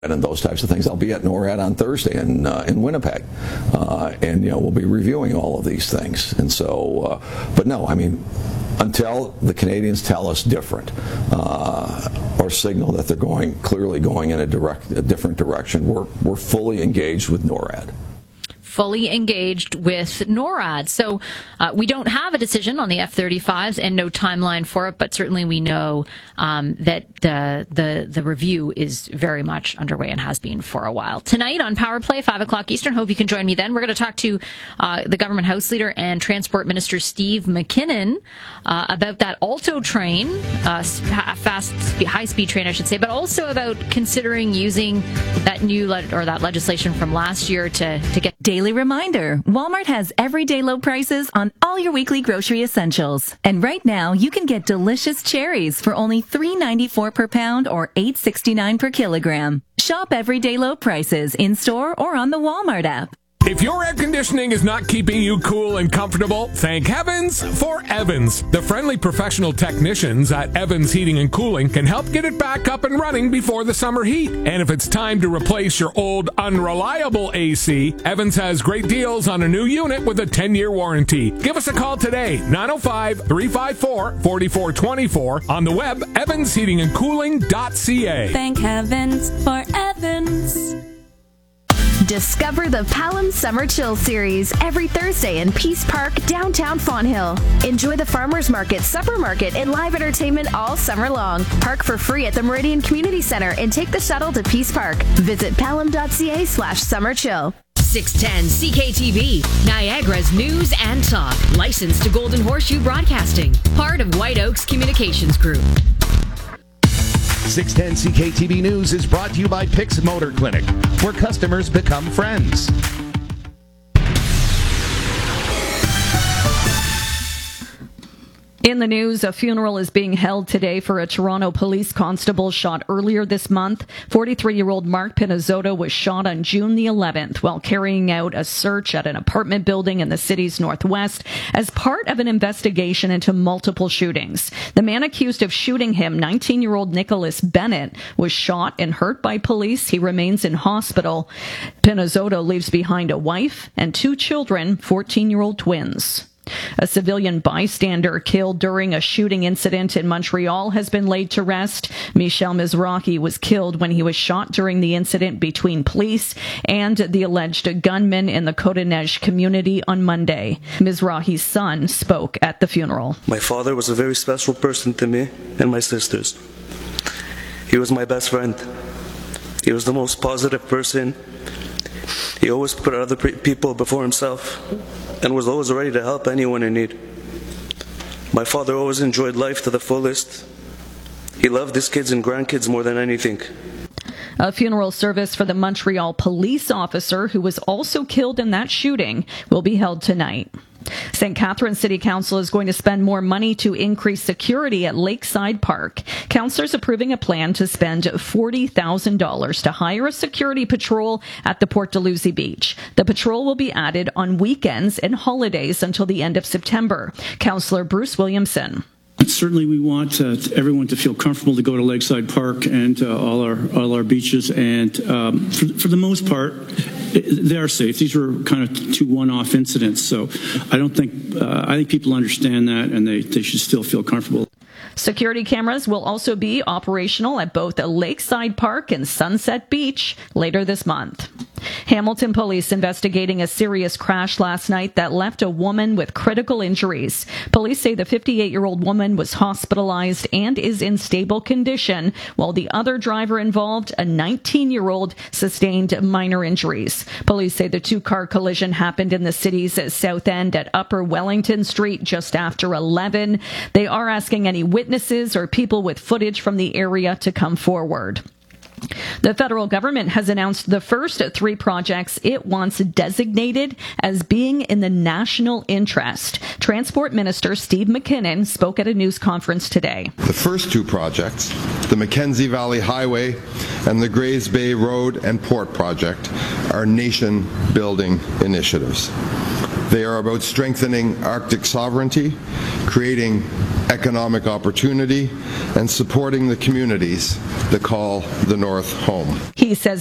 and those types of things. I'll be at NORAD on Thursday in Winnipeg, and we'll be reviewing all of these things. And so, but no, I mean, until the Canadians tell us different, or signal that they're clearly going in a different direction, we're fully engaged with NORAD. Fully engaged with NORAD. So we don't have a decision on the F-35s and no timeline for it, but certainly we know that the review is very much underway and has been for a while. Tonight on Power Play, 5 o'clock Eastern, hope you can join me then. We're going to talk to the Government House Leader and Transport Minister Steve McKinnon about that Alto train, high-speed train, I should say, but also about considering using that new that legislation from last year to get Daily reminder, Walmart has everyday low prices on all your weekly grocery essentials. And right now, you can get delicious cherries for only $3.94 per pound or $8.69 per kilogram. Shop everyday low prices in-store or on the Walmart app. If your air conditioning is not keeping you cool and comfortable, thank heavens for Evans. The friendly professional technicians at Evans Heating and Cooling can help get it back up and running before the summer heat. And if it's time to replace your old unreliable AC, Evans has great deals on a new unit with a 10-year warranty. Give us a call today, 905-354-4424, on the web, evansheatingandcooling.ca. Thank heavens for Evans. Discover the Palam Summer Chill Series every Thursday in Peace Park, downtown Fonthill. Enjoy the Farmers Market, Supper Market, and live entertainment all summer long. Park for free at the Meridian Community Center and take the shuttle to Peace Park. Visit palam.ca/summerchill. 610 CKTV, Niagara's news and talk. Licensed to Golden Horseshoe Broadcasting. Part of White Oaks Communications Group. 610 CKTV News is brought to you by Pix Motor Clinic, where customers become friends. In the news, a funeral is being held today for a Toronto police constable shot earlier this month. 43-year-old Mark Pinizzotto was shot on June the 11th while carrying out a search at an apartment building in the city's northwest as part of an investigation into multiple shootings. The man accused of shooting him, 19-year-old Nicholas Bennett, was shot and hurt by police. He remains in hospital. Pinizzotto leaves behind a wife and 2 children, 14-year-old twins. A civilian bystander killed during a shooting incident in Montreal has been laid to rest. Michel Mizrahi was killed when he was shot during the incident between police and the alleged gunman in the Côte-des-Neiges community on Monday. Mizrahi's son spoke at the funeral. My father was a very special person to me and my sisters. He was my best friend. He was the most positive person. He always put other people before himself and was always ready to help anyone in need. My father always enjoyed life to the fullest. He loved his kids and grandkids more than anything. A funeral service for the Montreal police officer who was also killed in that shooting will be held tonight. St. Catharines City Council is going to spend more money to increase security at Lakeside Park. Councillors approving a plan to spend $40,000 to hire a security patrol at the Port Dalhousie Beach. The patrol will be added on weekends and holidays until the end of September. Councillor Bruce Williamson. Certainly, we want everyone to feel comfortable to go to Lakeside Park and all our beaches. And for the most part, they are safe. These were kind of 2 one-off incidents, so I think people understand that, and they should still feel comfortable. Security cameras will also be operational at both Lakeside Park and Sunset Beach later this month. Hamilton police investigating a serious crash last night that left a woman with critical injuries. Police say the 58-year-old woman was hospitalized and is in stable condition, while the other driver involved, a 19-year-old, sustained minor injuries. Police say the 2-car collision happened in the city's south end at Upper Wellington Street just after 11. They are asking any witnesses or people with footage from the area to come forward. The federal government has announced the first 3 projects it wants designated as being in the national interest. Transport Minister Steve McKinnon spoke at a news conference today. The first 2 projects, the Mackenzie Valley Highway and the Grays Bay Road and Port project, are nation-building initiatives. They are about strengthening Arctic sovereignty, creating economic opportunity, and supporting the communities that call the North home. He says